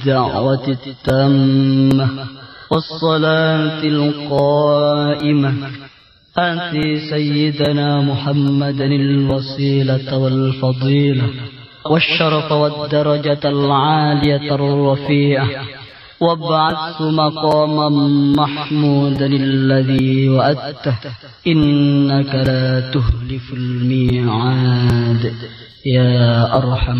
الدعوة التامة والصلاة القائمة آت سيدنا محمدا الوسيلة والفضيلة والشرف والدرجة العالية الرفيعة وابعثه مقاما محمودا الذي وعدته إنك لا تخلف الميعاد يا أرحم